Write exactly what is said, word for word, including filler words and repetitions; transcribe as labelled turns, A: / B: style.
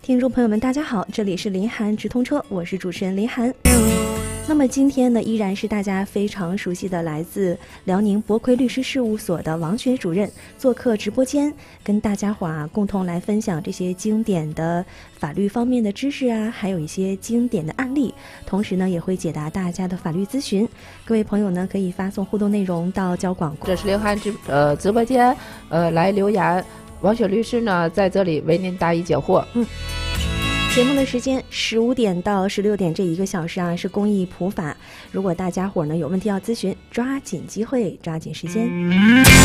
A: 听众朋友们大家好，这里是林涵直通车，我是主持人林涵。那么今天呢，依然是大家非常熟悉的来自辽宁博奎律师事务所的王雪主任做客直播间，跟大家伙啊共同来分享这些经典的法律方面的知识啊，还有一些经典的案例，同时呢也会解答大家的法律咨询。各位朋友呢可以发送互动内容到交广，
B: 这是林涵直呃直播间呃来留言，王雪律师呢在这里为您答疑解惑。
A: 嗯。节目的时间十五点到十六点这一个小时啊，是公益普法。如果大家伙呢有问题要咨询，抓紧机会，抓紧时间。